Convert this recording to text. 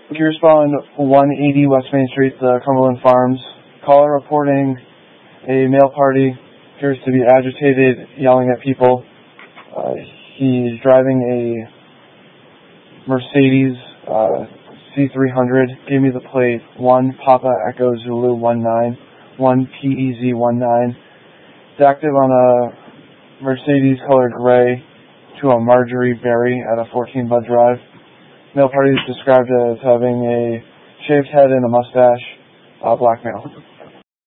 Gear Spawn 180 West Main Street, Cumberland Farms. Caller reporting a male party appears to be agitated, yelling at people. He's driving a Mercedes C300. Gave me the plate 1 Papa Echo Zulu 19, 1 PEZ 19. It's active on a Mercedes colored gray to a Marjorie Berry at a 14 Bud Drive. Male party is described as having a shaved head and a mustache. Black male.